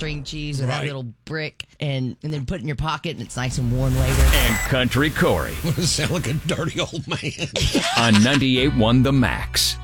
string cheese or that little brick and then put it in your pocket and it's nice and warm later. And Country Corey. Sound like a dirty old man. On 98.1 The Max.